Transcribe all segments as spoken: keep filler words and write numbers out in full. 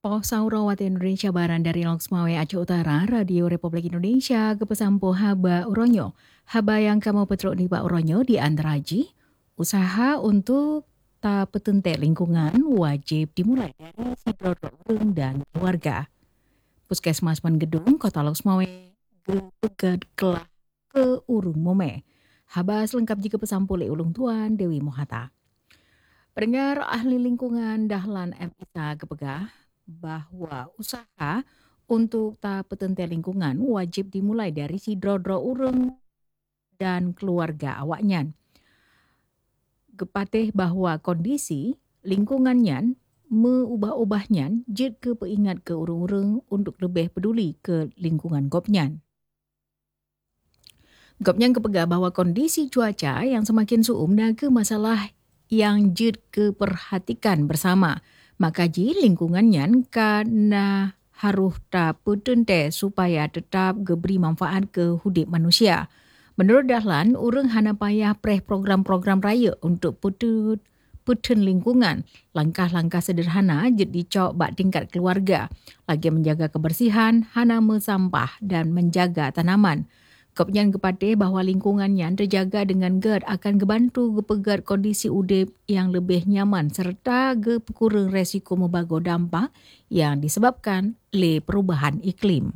Pausaura Indonesia Baran dari Loksmawe Aceh Utara, Radio Republik Indonesia, kepesampo haba uronyo. Haba yang kamu petruk ni Pak Uronyo di antaraji, usaha untuk tak petente lingkungan wajib dimulai dari si orang dan keluarga. Puskesmas Gedung, Kota Loksmawe, Gepegad Kelah ke Urung Mome. Haba selengkap jika pesampo le ulung tuan Dewi Mohata. Pendengar ahli lingkungan Dahlan M. Isa Kepegah, bahwa usaha untuk tak petente lingkungan wajib dimulai dari si drodro ureng dan keluarga awaknya. Gepatih bahwa kondisi lingkungannya meubah-ubahnya jid ke peingat ke ureng-ureng untuk lebih peduli ke lingkungan gopnyan. Gopnyan kepegah bahwa kondisi cuaca yang semakin suum dan ke masalah yang jid keperhatikan bersama. Maka ji lingkungannya karena harus tak petente supaya tetap geberi manfaat ke hidup manusia. Menurut Dahlan, urang hana payah preh program-program raya untuk putut putun lingkungan. Langkah-langkah sederhana jid dicok bak tingkat keluarga. Lagi menjaga kebersihan, hana mesampah dan menjaga tanaman. Kopnyan kepatih bahawa lingkungannya terjaga dengan gerd akan gebantu gepegat kondisi udip yang lebih nyaman serta gepekurang resiko membago dampak yang disebabkan oleh perubahan iklim.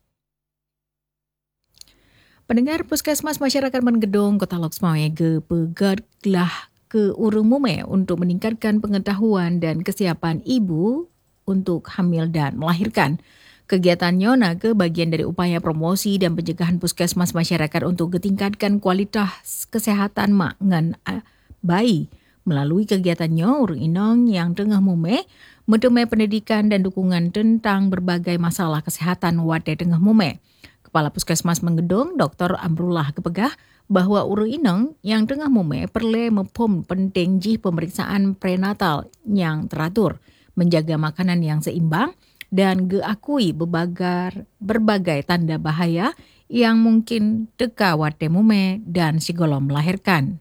Pendengar Puskesmas Masyarakat Gedung Kota Loksmawe gepegat Kelah ke Urung Mome untuk meningkatkan pengetahuan dan kesiapan ibu untuk hamil dan melahirkan. Kegiatannya naga bagian dari upaya promosi dan pencegahan puskesmas masyarakat untuk ketingkatkan kualitas kesehatan mak ngan bayi. Melalui kegiatannya, urang inong yang tengah mume mentemui pendidikan dan dukungan tentang berbagai masalah kesehatan wate tengah mume. Kepala Puskesmas Menggedung, Doktor Amrullah kepegah bahwa urang inong yang tengah mume perlu mempom penting jih pemeriksaan prenatal yang teratur, menjaga makanan yang seimbang, dan geakui berbagai, berbagai tanda bahaya yang mungkin teka wate mume dan sigolom melahirkan.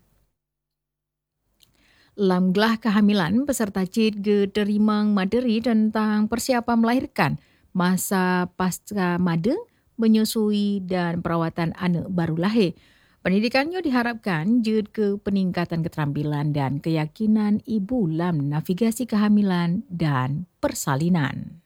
Lamglah kehamilan, peserta cid ge terimang materi tentang persiapan melahirkan, masa pasca madeng, menyusui dan perawatan anak baru lahir. Pendidikannya diharapkan jid ke peningkatan keterampilan dan keyakinan ibu dalam navigasi kehamilan dan persalinan.